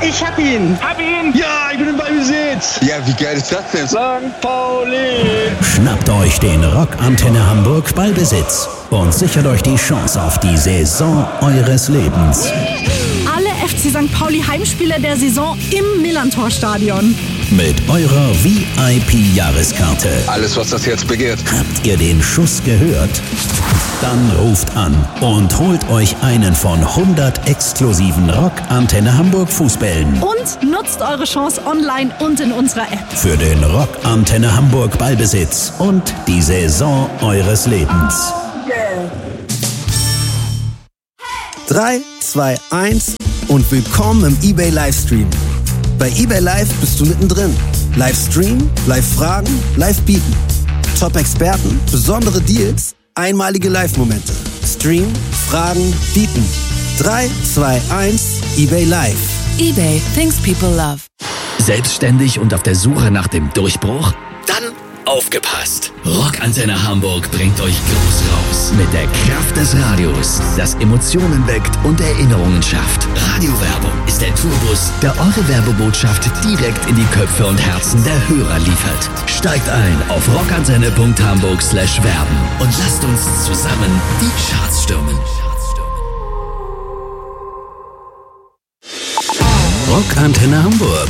Ich hab ihn. Ja, ich bin im Ballbesitz. Ja, wie geil ist das denn? St. Pauli. Schnappt euch den Rock Antenne Hamburg Ballbesitz und sichert euch die Chance auf die Saison eures Lebens. Alle FC St. Pauli Heimspiele der Saison im Millerntor-Stadion. Mit eurer VIP-Jahreskarte. Alles, was das Herz begehrt. Habt ihr den Schuss gehört? Dann ruft an und holt euch einen von 100 exklusiven Rock Antenne Hamburg Fußbällen. Und nutzt eure Chance online und in unserer App. Für den Rock Antenne Hamburg Ballbesitz und die Saison eures Lebens. 3, 2, 1 und willkommen im eBay Livestream. Bei eBay Live bist du mittendrin. Livestream, Live-Fragen, Live-Bieten. Top-Experten, besondere Deals, einmalige Live-Momente. Stream, Fragen, Bieten. 3, 2, 1, eBay Live. eBay, things people love. Selbstständig und auf der Suche nach dem Durchbruch? Dann aufgepasst! Rock Antenne Hamburg bringt euch groß raus mit der Kraft des Radios, das Emotionen weckt und Erinnerungen schafft. Radiowerbung ist der Tourbus, der eure Werbebotschaft direkt in die Köpfe und Herzen der Hörer liefert. Steigt ein auf rockantenne.hamburg/werben und lasst uns zusammen die Charts stürmen. Rock Antenne Hamburg.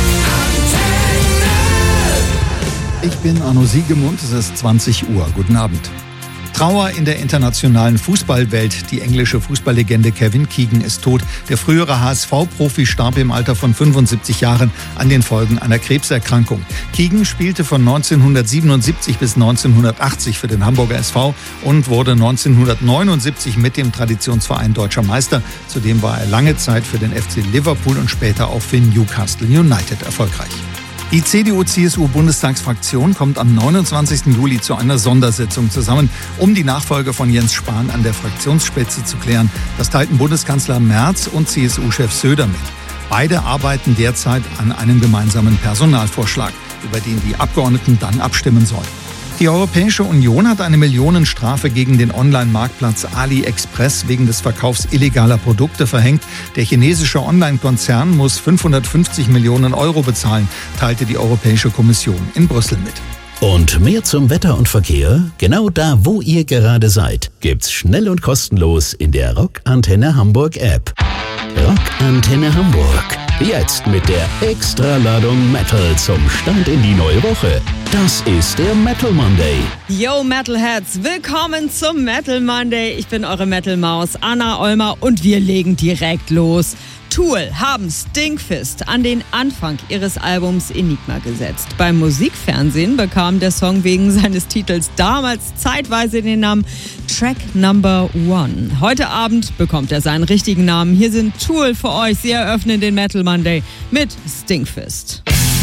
Ich bin Arno Siegemund, es ist 20 Uhr. Guten Abend. Trauer in der internationalen Fußballwelt. Die englische Fußballlegende Kevin Keegan ist tot. Der frühere HSV-Profi starb im Alter von 75 Jahren an den Folgen einer Krebserkrankung. Keegan spielte von 1977 bis 1980 für den Hamburger SV und wurde 1979 mit dem Traditionsverein Deutscher Meister. Zudem war er lange Zeit für den FC Liverpool und später auch für Newcastle United erfolgreich. Die CDU-CSU-Bundestagsfraktion kommt am 29. Juli zu einer Sondersitzung zusammen, um die Nachfolge von Jens Spahn an der Fraktionsspitze zu klären. Das teilten Bundeskanzler Merz und CSU-Chef Söder mit. Beide arbeiten derzeit an einem gemeinsamen Personalvorschlag, über den die Abgeordneten dann abstimmen sollen. Die Europäische Union hat eine Millionenstrafe gegen den Online-Marktplatz AliExpress wegen des Verkaufs illegaler Produkte verhängt. Der chinesische Online-Konzern muss 550 Millionen Euro bezahlen, teilte die Europäische Kommission in Brüssel mit. Und mehr zum Wetter und Verkehr, genau da, wo ihr gerade seid, gibt's schnell und kostenlos in der Rock Antenne Hamburg App. Rock Antenne Hamburg. Jetzt mit der Extraladung Metal zum Start in die neue Woche. Das ist der Metal Monday. Yo Metalheads, willkommen zum Metal Monday. Ich bin eure Metal-Maus Anna Olmer und wir legen direkt los. Tool haben Stinkfist an den Anfang ihres Albums Enigma gesetzt. Beim Musikfernsehen bekam der Song wegen seines Titels damals zeitweise den Namen Track Number 1. Heute Abend bekommt er seinen richtigen Namen. Hier sind Tool für euch. Sie eröffnen den Metal Monday mit Stinkfist.